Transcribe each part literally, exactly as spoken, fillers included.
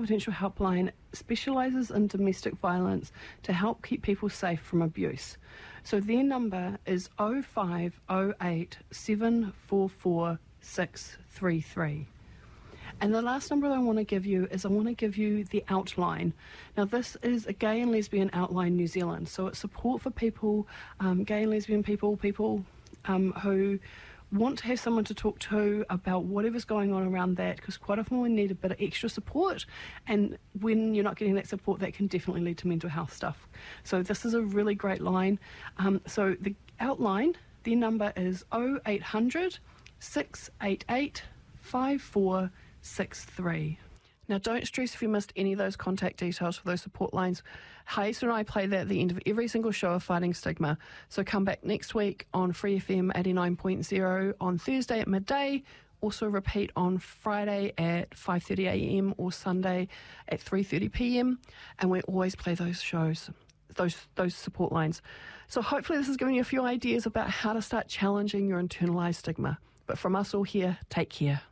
for Potential helpline specialises in domestic violence to help keep people safe from abuse. So their number is oh five oh eight, seven four four, six three three. And the last number I want to give you is I want to give you the Outline. Now, this is a Gay and Lesbian Outline New Zealand. So it's support for people, um, gay and lesbian people, people um, who want to have someone to talk to about whatever's going on around that, because quite often we need a bit of extra support, and when you're not getting that support, that can definitely lead to mental health stuff. So this is a really great line. Um, so the Outline, their number is oh eight hundred, six eight eight, five four six three. Now, don't stress if you missed any of those contact details for those support lines. Hazel and I play that at the end of every single show of Fighting Stigma. So come back next week on Free F M eighty-nine point oh on Thursday at midday. Also repeat on Friday at five thirty a m or Sunday at three thirty p m. And we always play those shows, those those support lines. So hopefully this has given you a few ideas about how to start challenging your internalised stigma. But from us all here, take care.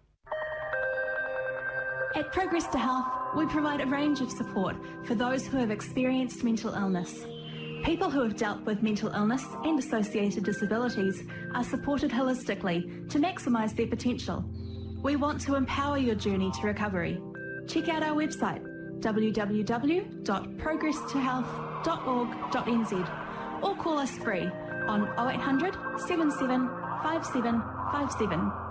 At Progress to Health, we provide a range of support for those who have experienced mental illness. People who have dealt with mental illness and associated disabilities are supported holistically to maximise their potential. We want to empower your journey to recovery. Check out our website, w w w dot progress to health dot org dot n z, or call us free on oh eight hundred, seven seven five seven five seven.